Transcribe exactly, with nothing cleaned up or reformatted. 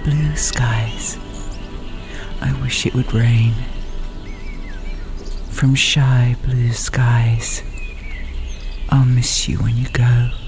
blue skies. I wish it would rain from shy blue skies. I'll miss you when you go.